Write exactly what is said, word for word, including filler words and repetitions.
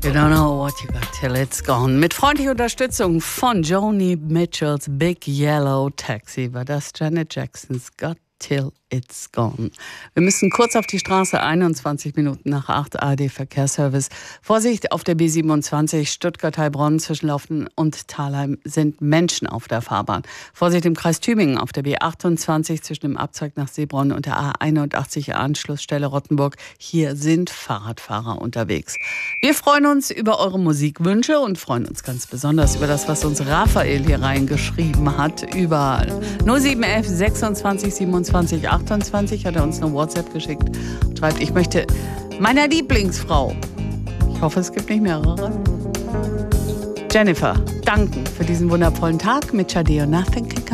You don't know what you got till it's gone. Mit freundlicher Unterstützung von Joni Mitchells Big Yellow Taxi war das Janet Jacksons Got Till It's Gone. Wir müssen kurz auf die Straße, einundzwanzig Minuten nach acht, A R D-Verkehrsservice. Vorsicht auf der B siebenundzwanzig Stuttgart-Heilbronn zwischen Laufen und Thalheim sind Menschen auf der Fahrbahn. Vorsicht im Kreis Tübingen auf der B achtundzwanzig zwischen dem Abzweig nach Seebronn und der A einundachtzig Anschlussstelle Rottenburg. Hier sind Fahrradfahrer unterwegs. Wir freuen uns über eure Musikwünsche und freuen uns ganz besonders über das, was uns Raphael hier reingeschrieben hat. Überall. null sieben elf sechsundzwanzig siebenundzwanzig achtundzwanzig hat er uns eine WhatsApp geschickt und schreibt, ich möchte meiner Lieblingsfrau, ich hoffe, es gibt nicht mehrere, Jennifer, danken für diesen wundervollen Tag mit Sade und Nothing Can